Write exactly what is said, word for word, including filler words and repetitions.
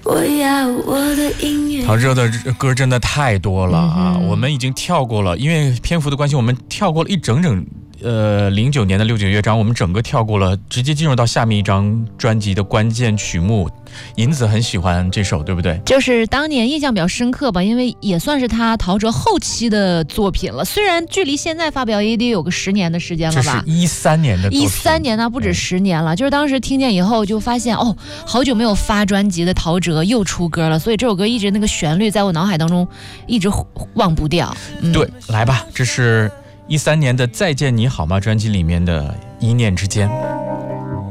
我要我的音乐。 陶喆的歌真的太多了啊、嗯！我们已经跳过了，因为篇幅的关系，我们跳过了一整整呃零九年的六九乐章，我们整个跳过了，直接进入到下面一张专辑的关键曲目。银子很喜欢这首，对不对？ 就是当年印象比较深刻吧，因为也算是他陶喆后期的作品了。虽然距离现在发表也得有个十年的时间了吧？ 这是一三年的作品， 一三年呢，不止十年了。就是当时听见以后就发现，哦，好久没有发专辑的陶喆又出歌了，所以这首歌一直那个旋律在我脑海当中一直忘不掉。 嗯、对，来吧，这是一三年的《再见你好吗》专辑里面的《一念之间》。